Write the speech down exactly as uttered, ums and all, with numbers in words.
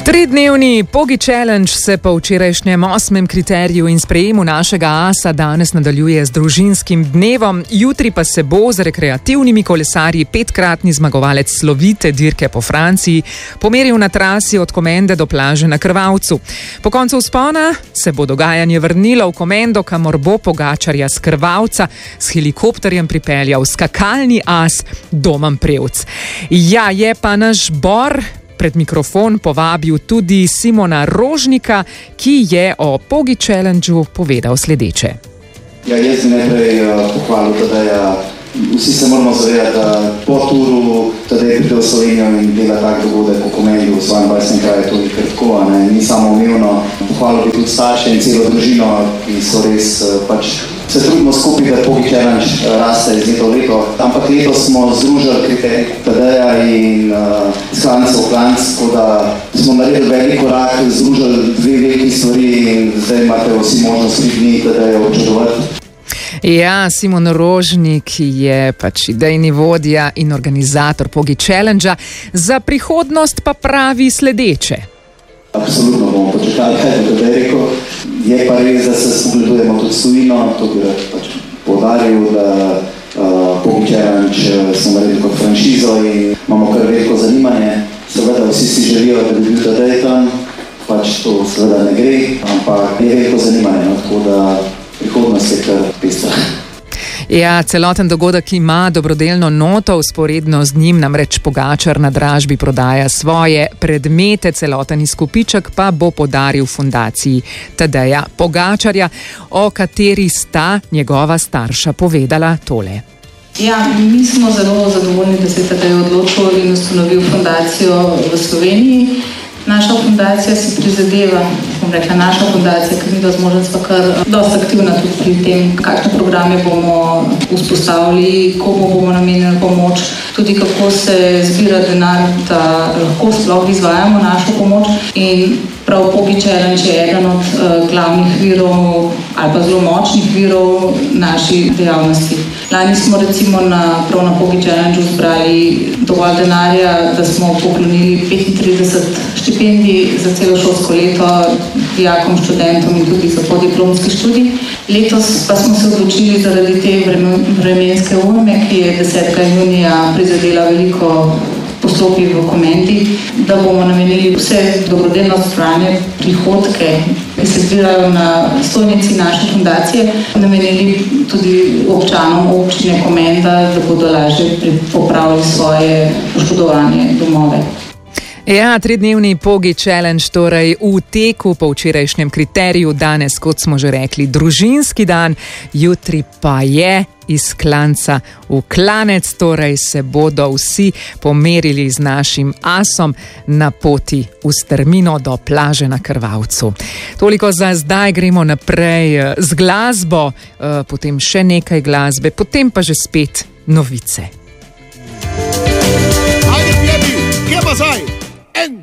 Tridnevni Pogi Challenge se po včerajšnjem osmem kriteriju in sprejemu našega asa danes nadaljuje z družinskim dnevom, jutri pa se bo z rekreativnimi kolesarji petkratni zmagovalec slovite dirke po Franciji pomeril na trasi od Komende do plaže na Krvavcu. Po koncu vzpona se bo dogajanje vrnilo v Komendo, kamor bo Pogačarja z Krvavca s helikopterjem pripeljal skakalni as Domen Prevc. Ja, je pa naš Bor pred mikrofon povabil tudi Simona Rožnika, ki je o Pogi Challengeu povedal sledeče. Ja, jaz bi najprej uh, pohvalil Tadeja. Vsi se moramo zavedati, da po turu Tadej pride v Slovenijo in dela tak dogodek po Komendi v svojem dvajsetem kraju, to je kratko, ne, ni samo umevno. Pohvalil bi tudi starše in celo družino, ki so res uh, pač se trudimo skupaj, da Pogi Challenge raste iz leta v leto. Ampak letos smo združili kriterij Tadeja in uh, z klanca v klanc, tako da smo naredili velik korak, združili dve veliki stvari in zdaj imate vsi možnost tri dni Tadeja občudovati. Ja, Simon Rožnik je pač idejni vodja in organizator Pogi Challengea, za prihodnost pa pravi sledeče. Absolutno bomo počakali, kaj je Tadej rekel. Je pa res, da se spogledujemo tudi s tujino, to bi pač poudaril, da uh, Pogi Challenge smo naredili kot franšizo in imamo kar veliko zanimanje. Seveda vsi si želijo, da bi bil Tadej tam, pač to seveda ne gre, ampak je veliko zanimanje, no, tako da prihodnost je kar pestra. Ja, celoten dogodek ima dobrodelno noto, vzporedno z njim namreč Pogačar na dražbi prodaja svoje predmete, celoten izkupiček pa bo podaril fundaciji Tadeja Pogačarja, o kateri sta njegova starša povedala tole. Ja, mi smo zelo zadovoljni, da se je Tadej odločil in ustanovil fundacijo v Sloveniji. Naša fundacija si prizadeva, bom rekla naša fundacija, ker mi dozmoženstva kar dosti aktivna tudi pri tem, kakšne programe bomo vzpostavili, komu bomo namenili pomoč, tudi kako se zbira denar, da lahko sploh izvajamo našo pomoč. In prav Pogi Challenge je eden od uh, glavnih virov ali pa zelo močnih virov naših dejavnosti. Lani smo recimo na, prav na Pogi Challengeu zbrali dovolj denarja, da smo poklonili petintrideset štipendij za celo šolsko leto dijakom, študentom in tudi za podiplomski študij. Letos pa smo se odločili zaradi te vremenske ujme, ki je desetega junija prizadela veliko poslopij v Komendi, da bomo namenili vse dobrodelno zbrane prihodke, ki se zbirajo na stojnici naše fundacije, namenili tudi občanom občine Komenda, da bodo lažje popravili svoje poškodovane domove. Ja, tridnevni Pogi Challenge torej v teku po včerajšnjem kriteriju, danes, kot smo že rekli, družinski dan, jutri pa je iz klanca v klanec, torej se bodo vsi pomerili z našim asom na poti v strmino do plaže na Krvavcu. Toliko za zdaj, gremo naprej z glasbo, potem še nekaj glasbe, potem pa že spet novice. Ajde, pjebi, kje pa zdaj?